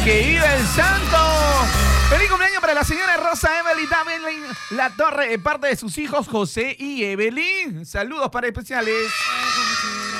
¡Que viva el santo! ¡Feliz cumpleaños para la señora Rosa Evelyn La Torre, de parte de sus hijos José y Evelyn! Saludos para especiales.